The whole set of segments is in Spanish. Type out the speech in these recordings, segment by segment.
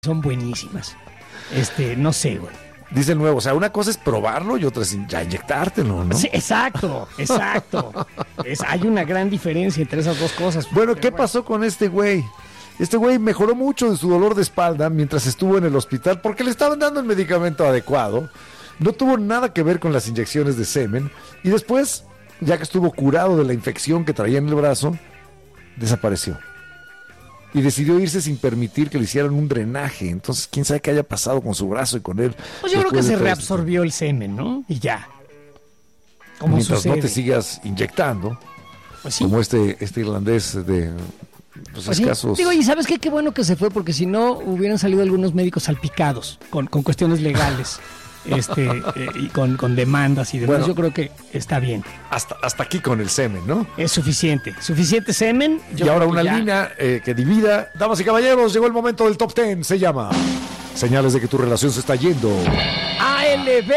son buenísimas. No sé, güey. Dice el nuevo, o sea, una cosa es probarlo y otra es ya inyectártelo, ¿no? Sí, exacto. Hay una gran diferencia entre esas dos cosas. Bueno, ¿qué pasó con este güey? Este güey mejoró mucho de su dolor de espalda mientras estuvo en el hospital porque le estaban dando el medicamento adecuado. No tuvo nada que ver con las inyecciones de semen. Y después, ya que estuvo curado de la infección que traía en el brazo, desapareció. Y decidió irse sin permitir que le hicieran un drenaje. Entonces, quién sabe qué haya pasado con su brazo y con él. Pues yo creo que se reabsorbió el semen, ¿no? Y ya. Como mientras sucede. No te sigas inyectando, pues sí. Como este irlandés de pues escasos. Sí. Digo, y ¿sabes qué? Qué bueno que se fue, porque si no hubieran salido algunos médicos salpicados con cuestiones legales. Y con demandas y demás. Bueno, yo creo que está bien. Hasta aquí con el semen, ¿no? Es suficiente semen. Y ahora una línea que divida. Damas y caballeros, llegó el momento del top 10. Se llama Señales de que tu relación se está yendo. ALB.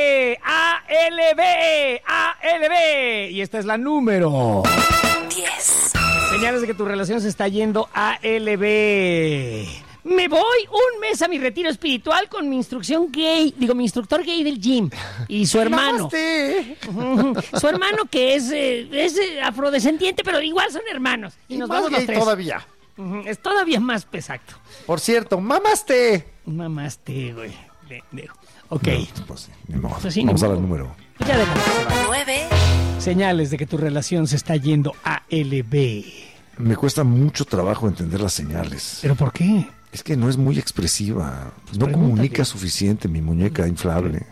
Y esta es la número 10. Señales de que tu relación se está yendo. ALB. Me voy un mes a mi retiro espiritual con mi instructor gay del gym y su hermano. Su hermano que es afrodescendiente, pero igual son hermanos. Y nos vamos los tres. Todavía. Es todavía más exacto. Por cierto, mamaste, güey. Ok. No, pues, vamos a la número. Pues ya déjalo. 9. Señales de que tu relación se está yendo a LB. Me cuesta mucho trabajo entender las señales. ¿Pero por qué? Es que no es muy expresiva. Pues no comunica suficiente mi muñeca inflable.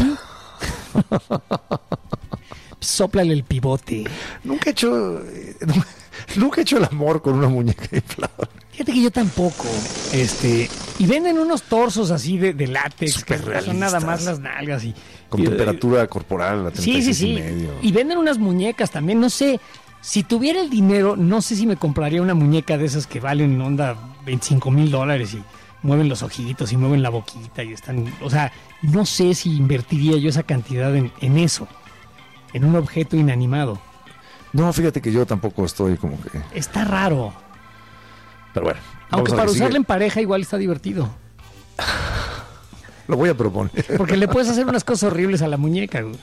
Sóplale el pivote. Nunca he hecho el amor con una muñeca inflable. Fíjate que yo tampoco. Y venden unos torsos así de látex. Súper realistas. Son nada más las nalgas. Con temperatura corporal a 36 y medio. Y venden unas muñecas también. No sé, si tuviera el dinero, no sé si me compraría una muñeca de esas que valen $25,000 y mueven los ojitos y mueven la boquita y están... O sea, no sé si invertiría yo esa cantidad en eso, en un objeto inanimado. No, fíjate que yo tampoco estoy como que... Está raro. Pero bueno. Aunque para usarla en pareja igual está divertido. Lo voy a proponer. Porque le puedes hacer unas cosas horribles a la muñeca, güey.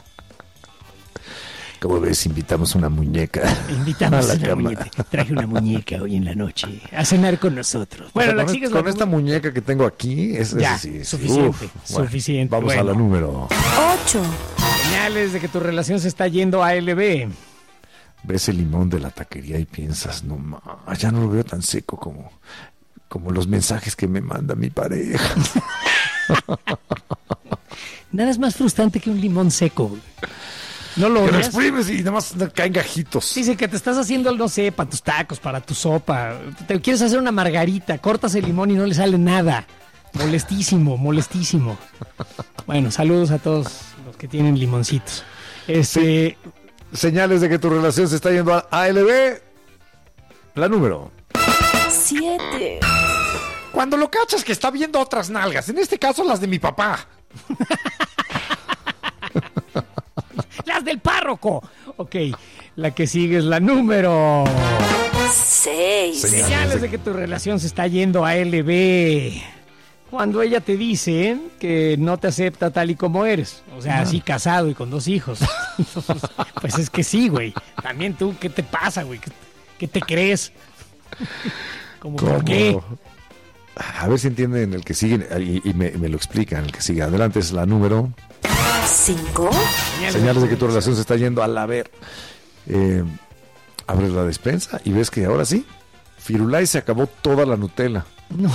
Como ves, invitamos una muñeca. Invitamos a una muñeca. Traje una muñeca hoy en la noche a cenar con nosotros. Bueno, o sea, con esta muñeca que tengo aquí, es suficiente. Suficiente. Vamos a la número 8. Señales de que tu relación se está yendo a LB. Ves el limón de la taquería y piensas, no más, ya no lo veo tan seco como los mensajes que me manda mi pareja. Nada es más frustrante que un limón seco, güey. No lo que exprimes y nada más caen gajitos. Dice que te estás haciendo, no sé, para tus tacos, para tu sopa. Te quieres hacer una margarita, cortas el limón y no le sale nada. Molestísimo. Bueno, saludos a todos los que tienen limoncitos. Sí. Señales de que tu relación se está yendo a ALB. La número 7. Cuando lo cachas que está viendo otras nalgas, en este caso las de mi papá. Las del párroco. Ok, la que sigue es la número 6. Señales de que tu relación se está yendo a LB. Cuando ella te dice que no te acepta tal y como eres. O sea, así casado y con 2 hijos. Pues es que sí, güey. También tú, ¿qué te pasa, güey? ¿Qué te crees? ¿Cómo? ¿Por qué? A ver si entienden el que sigue y me lo explican. El que sigue. Adelante es la número 5. Señales de que tu relación se está yendo a la ver. Abres la despensa y ves que ahora sí, Firulais se acabó toda la Nutella. No.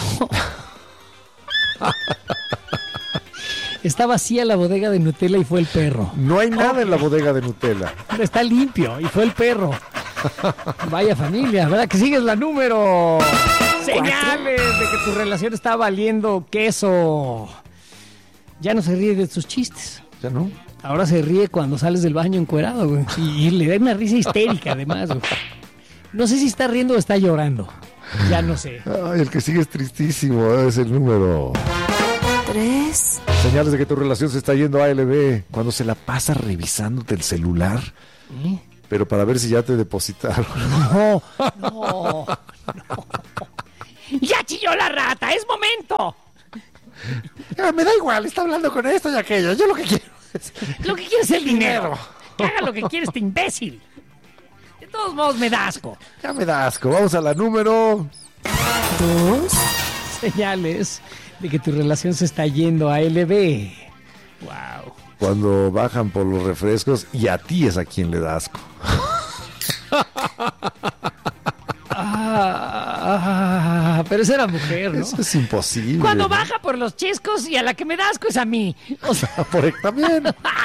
Está vacía la bodega de Nutella y fue el perro. No hay nada en la bodega de Nutella. Está limpio y fue el perro. Vaya familia, ¿verdad? Que sigues la número. Señales de que tu relación está valiendo queso. Ya no se ríe de tus chistes. Ya no. Ahora se ríe cuando sales del baño encuerado, güey. Y le da una risa histérica, además, güey. No sé si está riendo o está llorando. Ya no sé. Ay, el que sigue es tristísimo. Es el número 3. Señales de que tu relación se está yendo a ALB. Cuando se la pasa revisándote el celular. Pero para ver si ya te depositaron. No. ¡Ya chilló la rata! ¡Es momento! Ya, me da igual, está hablando con esto y aquello. Yo lo que quiero es... Lo que quieres es el dinero. Que haga lo que quiere este imbécil. De todos modos me da asco. Ya me da asco. Vamos a la número... 2, Señales de que tu relación se está yendo a LB. Wow. Cuando bajan por los refrescos y a ti es a quien le da asco. Pero esa era mujer, ¿no? Eso es imposible. Cuando ¿no? baja por los chescos y a la que me da asco es a mí. O sea, También.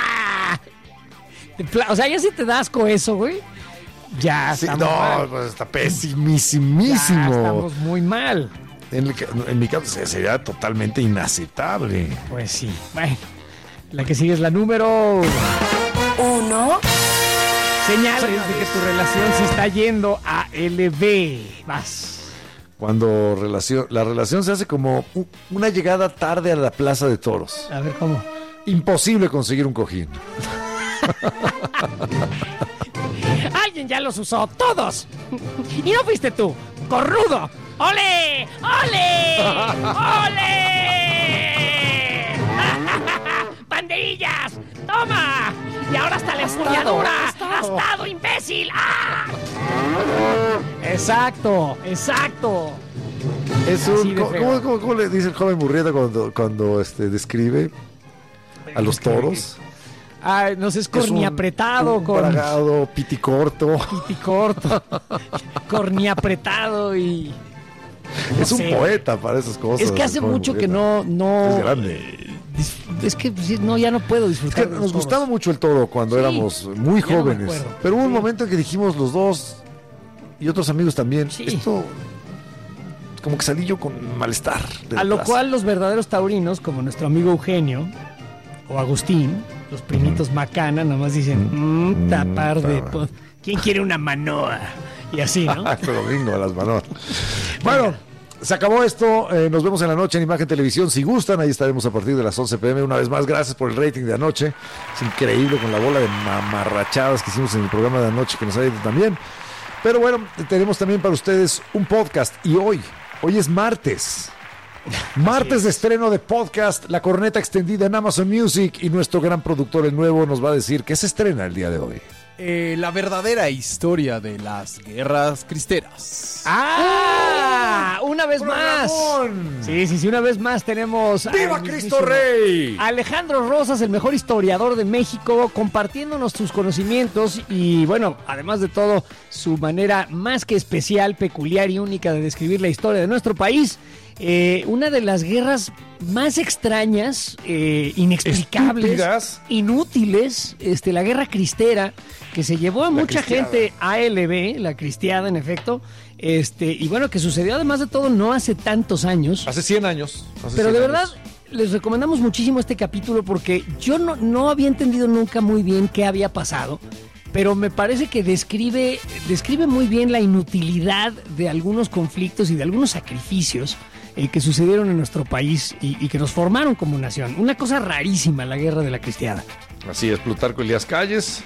o sea, ya si te da asco eso, güey. Ya Sí, estamos no, mal. pues está Ya pesimísimo. estamos muy mal. En mi caso sería totalmente inaceptable. Pues sí. Bueno, la que sigue es la número... 1, Señales de que tu relación se está yendo a LB. Vas. Cuando la relación se hace como una llegada tarde a la plaza de toros. A ver cómo. Imposible conseguir un cojín. Alguien ya los usó, todos. Y no fuiste tú, cornudo. ¡Ole! ¡Ole! ¡Ole! ¡Banderillas! ¡Toma! Y ahora hasta la empuñadura. ¡Astado, imbécil! ¡Ah! Exacto, exacto. Es Así un, de feo. ¿cómo le dice el joven Murrieta cuando describe a los toros? Ah, no sé, es corniapretado, un bragado, piticorto. piticorto, corniapretado y... Es un sé. poeta para esas cosas. Es que hace el joven mucho que Murrieta. no... Es grande. Es que sí, no, ya no puedo Es disfrutar. que de nos los toros. gustaba mucho el toro cuando Sí. éramos muy Ya no me jóvenes. acuerdo. Pero hubo un Sí. momento en que dijimos los dos y otros amigos también. Sí. Esto, como que salí yo con malestar. de la A lo plaza. cual los verdaderos taurinos, como nuestro amigo Eugenio o Agustín, los primitos Macana, nomás dicen, tapar de... tapar. ¿Quién quiere una manoa? Y así, ¿no? Pero gringo a las manos. Bueno, se acabó esto. Nos vemos en la noche en Imagen Televisión. Si gustan, ahí estaremos a partir de las 11 p.m. Una vez más, gracias por el rating de anoche. Es increíble con la bola de mamarrachadas que hicimos en el programa de anoche, que nos ha ido también. Pero bueno, tenemos también para ustedes un podcast. Y hoy es martes. Martes de estreno de podcast, La Corneta Extendida en Amazon Music. Y nuestro gran productor, el nuevo, nos va a decir qué se estrena el día de hoy. La verdadera historia de las guerras cristeras. ¡Ah! Una vez más. ¡Programón! Sí, una vez más tenemos... ¡Viva al Cristo mismísimo Rey! Alejandro Rosas, el mejor historiador de México, compartiéndonos sus conocimientos y, bueno, además de todo, su manera más que especial, peculiar y única de describir la historia de nuestro país. Una de las guerras más extrañas, inexplicables, Estúpidas. inútiles, la guerra cristera, que se llevó a mucha cristiada. gente a LB, la cristiada en efecto, y bueno, que sucedió además de todo no hace tantos años. Hace 100 años. Pero de verdad, les recomendamos muchísimo este capítulo porque yo no había entendido nunca muy bien qué había pasado, pero me parece que describe muy bien la inutilidad de algunos conflictos y de algunos sacrificios que sucedieron en nuestro país y que nos formaron como nación. Una cosa rarísima, la guerra de la cristiada. Así es, Plutarco Elías Calles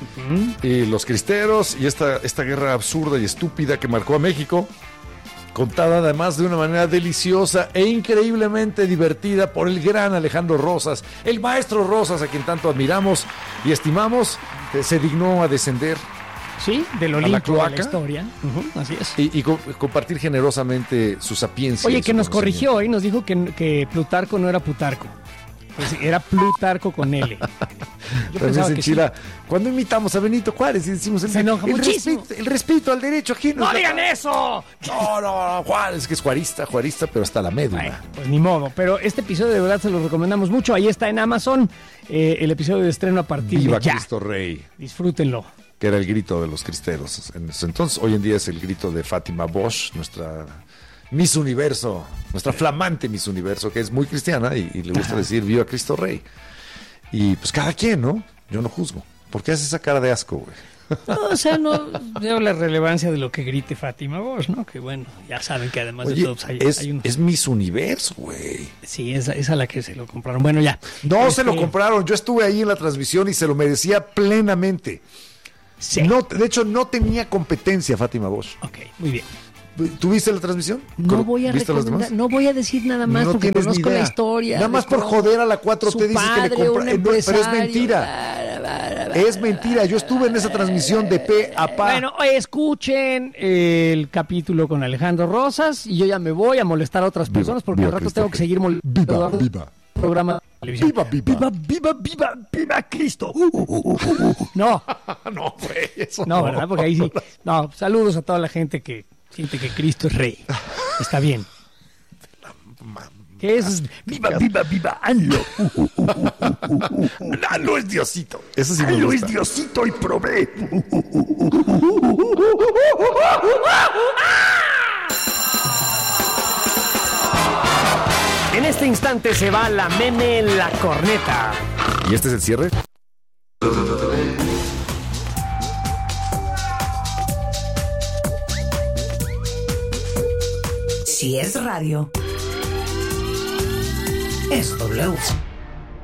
y los cristeros y esta guerra absurda y estúpida que marcó a México, contada además de una manera deliciosa e increíblemente divertida por el gran Alejandro Rosas, el maestro Rosas, a quien tanto admiramos y estimamos, que se dignó a descender Sí, del la Olimpo de cloaca. la historia. Así es. y compartir generosamente su sapiencia. Oye, y que su nos conocimiento. corrigió y nos dijo que Plutarco no era Plutarco. Pues sí, era Plutarco con L. Yo También pensaba se que sí. enchila. Cuando imitamos a Benito Juárez y decimos Se enoja muchísimo. el respeto al derecho ajeno. ¡No digan eso! No, Juárez, que es juarista, pero hasta la médula. Bueno, pues ni modo. Pero este episodio de verdad se lo recomendamos mucho. Ahí está en Amazon. El episodio de estreno a partir Viva de ya. Cristo Rey, Disfrútenlo. que era el grito de los cristeros en ese entonces. Hoy en día es el grito de Fátima Bosch, nuestra Miss Universo, nuestra flamante Miss Universo, que es muy cristiana y le gusta decir Viva Cristo Rey. Y pues cada quien, ¿no? Yo no juzgo. ¿Por qué hace esa cara de asco, güey? No, o sea, no veo la relevancia de lo que grite Fátima Bosch, ¿no? Que bueno, ya saben que además de Oye, todo pues, hay un... es Miss Universo, güey. Sí, es a la que se lo compraron. Bueno, ya. No se lo compraron. Yo estuve ahí en la transmisión y se lo merecía plenamente. Sí. No, de hecho, no tenía competencia Fátima Bosch. Ok, muy bien. ¿Tú viste la transmisión? No voy a ¿Viste las recomendar, demás? no voy a decir nada más No porque tienes ni conozco la idea. historia. Nada más de por cómo joder a la 4T su dices que le padre, compra. un Pero es empresario. mentira. Es mentira. Yo estuve en esa transmisión de pe a pa. Bueno, escuchen el capítulo con Alejandro Rosas y yo ya me voy a molestar a otras personas porque al rato tengo que seguir molestando. Viva. Programa de televisión. Viva Cristo. No, No, güey, eso no, ¿verdad? Porque ahí sí. No, saludos a toda la gente que siente que Cristo es rey. Está bien. ¿Qué es? Viva, ANLO. ANLO es Diosito. Eso sí me ANLO gusta. es Diosito y provee. En este instante se va la meme en la corneta. ¿Y este es el cierre? Si es radio, es W.